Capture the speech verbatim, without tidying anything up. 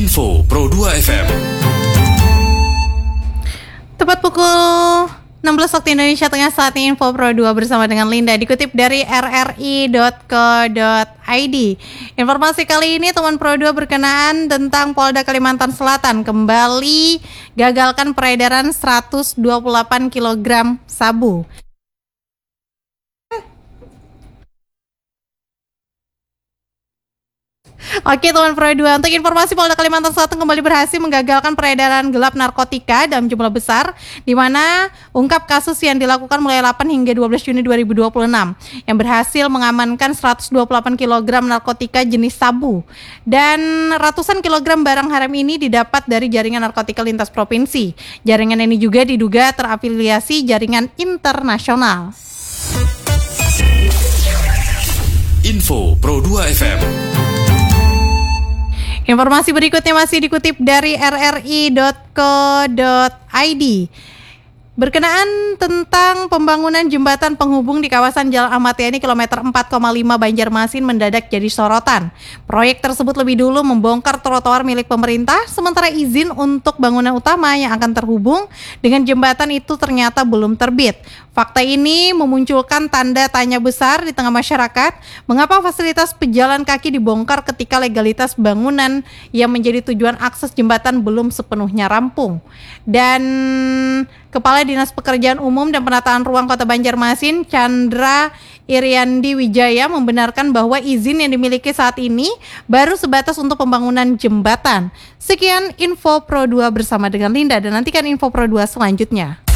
Info Pro dua F M. Tepat pukul enam belas waktu Indonesia Tengah, saat ini Info Pro dua bersama dengan Linda, dikutip dari r r i dot co dot i d. Informasi kali ini teman Pro dua berkenaan tentang Polda Kalimantan Selatan kembali gagalkan peredaran seratus dua puluh delapan kilogram sabu. Oke teman Pro dua, untuk informasi, Polda Kalimantan Selatan kembali berhasil menggagalkan peredaran gelap narkotika dalam jumlah besar, di mana ungkap kasus yang dilakukan mulai delapan hingga dua belas Juni dua ribu dua puluh enam yang berhasil mengamankan seratus dua puluh delapan kilogram narkotika jenis sabu, dan ratusan kilogram barang haram ini didapat dari jaringan narkotika lintas provinsi. Jaringan ini juga diduga terafiliasi jaringan internasional. Info Pro dua F M. Informasi berikutnya masih dikutip dari r r i dot co dot i d. Berkenaan tentang pembangunan jembatan penghubung di kawasan Jalan Ahmad Yani kilometer empat koma lima Banjarmasin mendadak jadi sorotan. Proyek tersebut lebih dulu membongkar trotoar milik pemerintah, sementara izin untuk bangunan utama yang akan terhubung dengan jembatan itu ternyata belum terbit. Fakta ini memunculkan tanda tanya besar di tengah masyarakat, mengapa fasilitas pejalan kaki dibongkar ketika legalitas bangunan yang menjadi tujuan akses jembatan belum sepenuhnya rampung. Dan Kepala Dinas Pekerjaan Umum dan Penataan Ruang Kota Banjarmasin, Chandra Iriandi Wijaya, membenarkan bahwa izin yang dimiliki saat ini baru sebatas untuk pembangunan jembatan. Sekian Info Pro dua bersama dengan Linda, dan nantikan Info Pro dua selanjutnya.